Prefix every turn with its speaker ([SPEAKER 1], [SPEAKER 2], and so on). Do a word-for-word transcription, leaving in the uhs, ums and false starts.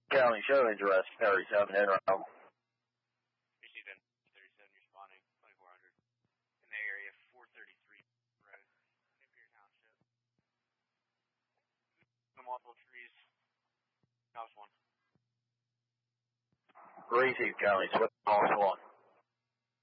[SPEAKER 1] County, show interest, thirty-seven in row.
[SPEAKER 2] Received in thirty-seven, responding, twenty-four hundred. In the area, four thirty-three road, Napier Township. The multiple trees. House one.
[SPEAKER 1] Receive County, Swift, House one.